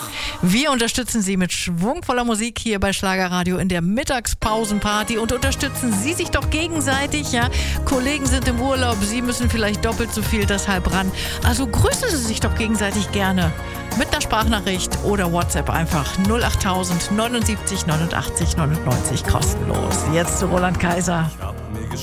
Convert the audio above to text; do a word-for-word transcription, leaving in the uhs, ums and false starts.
Wir unterstützen Sie mit schwungvoller Musik hier bei Schlagerradio in der Mittagspausenparty und unterstützen Sie sich doch gegenseitig, ja. Kollegen sind im Urlaub, Sie müssen vielleicht doppelt so viel deshalb ran. Also grüßen Sie sich doch gegenseitig gerne. Mit einer Sprachnachricht oder WhatsApp einfach null achttausend neunundsiebzig neunundachtzig neunundneunzig kostenlos. Jetzt zu Roland Kaiser.